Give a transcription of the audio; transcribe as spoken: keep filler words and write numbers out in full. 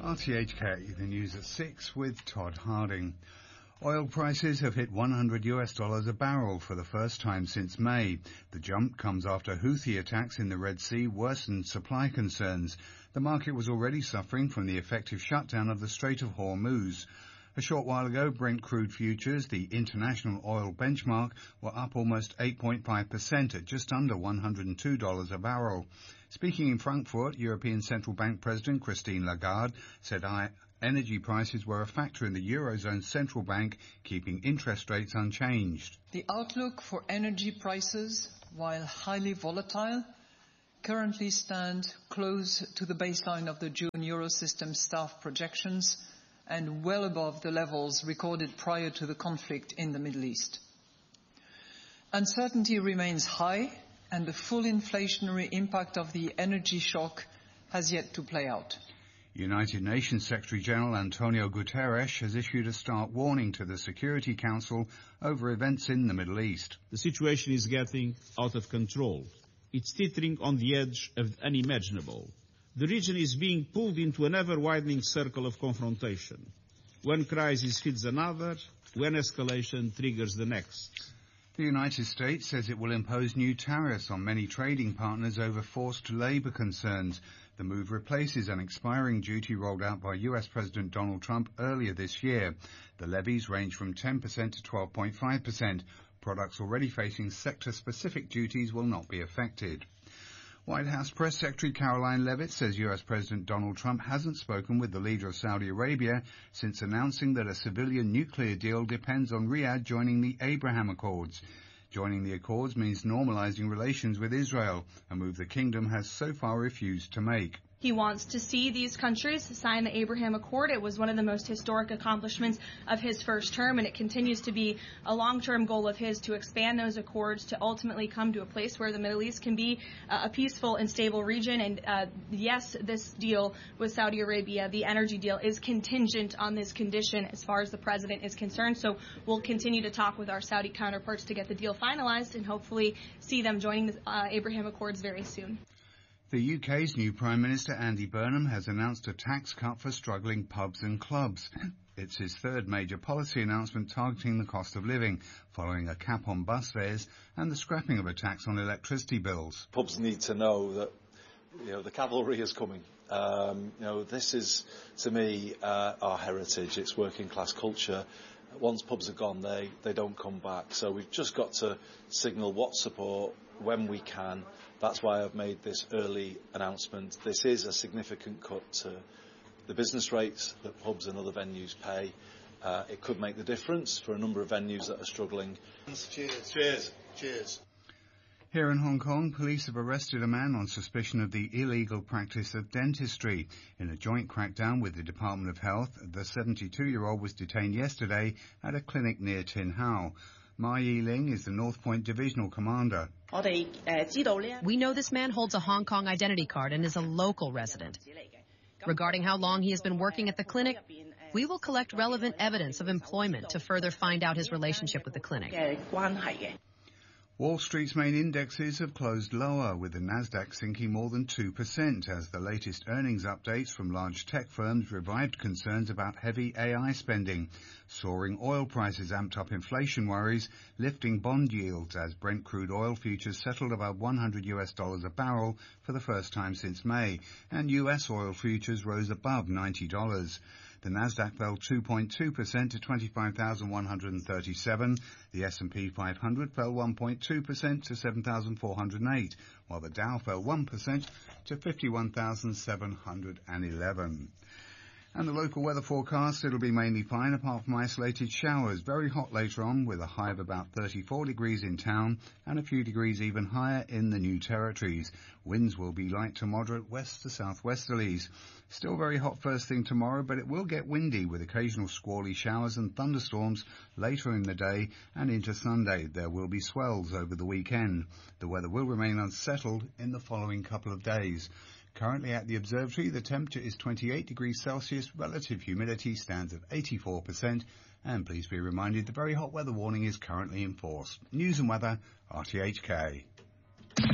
R T H K, the news at six with Todd Harding. Oil prices have hit one hundred U S dollars a barrel for the first time since May. The jump comes after Houthi attacks in the Red Sea worsened supply concerns. The market was already suffering from the effective shutdown of the Strait of Hormuz. A short while ago, Brent crude futures, the international oil benchmark, were up almost eight point five percent at just under one hundred two dollars a barrel. Speaking in Frankfurt, European Central Bank President Christine Lagarde said energy prices were a factor in the Eurozone central bank, keeping interest rates unchanged. The outlook for energy prices, while highly volatile, currently stand close to the baseline of the June Eurosystem staff projections and well above the levels recorded prior to the conflict in the Middle East. Uncertainty remains high, and the full inflationary impact of the energy shock has yet to play out. United Nations Secretary-General Antonio Guterres has issued a stark warning to the Security Council over events in the Middle East. The situation is getting out of control. It's teetering on the edge of the unimaginable. The region is being pulled into an ever-widening circle of confrontation. One crisis feeds another, one escalation triggers the next. The United States says it will impose new tariffs on many trading partners over forced labor concerns. The move replaces an expiring duty rolled out by U S President Donald Trump earlier this year. The levies range from ten percent to twelve point five percent. Products already facing sector-specific duties will not be affected. White House Press Secretary Caroline Leavitt says U S President Donald Trump hasn't spoken with the leader of Saudi Arabia since announcing that a civilian nuclear deal depends on Riyadh joining the Abraham Accords. Joining the Accords means normalizing relations with Israel, a move the kingdom has so far refused to make. He wants to see these countries sign the Abraham Accord. It was one of the most historic accomplishments of his first term, and it continues to be a long-term goal of his to expand those accords to ultimately come to a place where the Middle East can be uh, a peaceful and stable region. And uh, yes, this deal with Saudi Arabia, the energy deal, is contingent on this condition as far as the president is concerned. So we'll continue to talk with our Saudi counterparts to get the deal finalized and hopefully see them joining the uh, Abraham Accords very soon. The U K's new Prime Minister Andy Burnham has announced a tax cut for struggling pubs and clubs. It's his third major policy announcement targeting the cost of living, following a cap on bus fares and the scrapping of a tax on electricity bills. Pubs need to know that, you know, the cavalry is coming. Um, you know, this is, to me, uh, our heritage. It's working class culture. Once pubs are gone, they, they don't come back. So we've just got to signal what support when we can. That's why I've made this early announcement. This is a significant cut to the business rates that pubs and other venues pay. Uh, it could make the difference for a number of venues that are struggling. Cheers. Cheers. Cheers. Here in Hong Kong, police have arrested a man on suspicion of the illegal practice of dentistry. In a joint crackdown with the Department of Health, the seventy-two-year-old was detained yesterday at a clinic near Tin Hau. Ma Yi-ling is the North Point Divisional Commander. We know this man holds a Hong Kong identity card and is a local resident. Regarding how long he has been working at the clinic, we will collect relevant evidence of employment to further find out his relationship with the clinic. Wall Street's main indexes have closed lower, with the Nasdaq sinking more than two percent as the latest earnings updates from large tech firms revived concerns about heavy A I spending. Soaring oil prices amped up inflation worries, lifting bond yields as Brent crude oil futures settled above one hundred U S dollars a barrel for the first time since May, and U S oil futures rose above ninety dollars. The Nasdaq fell two point two percent to twenty-five thousand one hundred thirty-seven. The S and P five hundred fell one point two percent to seven thousand four hundred eight, while the Dow fell one percent to fifty-one thousand seven hundred eleven. And the local weather forecast, it'll be mainly fine apart from isolated showers. Very hot later on with a high of about thirty-four degrees in town and a few degrees even higher in the New Territories. Winds will be light to moderate west to southwesterlies. Still very hot first thing tomorrow, but it will get windy with occasional squally showers and thunderstorms later in the day and into Sunday. There will be swells over the weekend. The weather will remain unsettled in the following couple of days. Currently at the observatory, the temperature is twenty-eight degrees Celsius, relative humidity stands at eighty-four percent, and please be reminded the very hot weather warning is currently in force. News and weather, R T H K.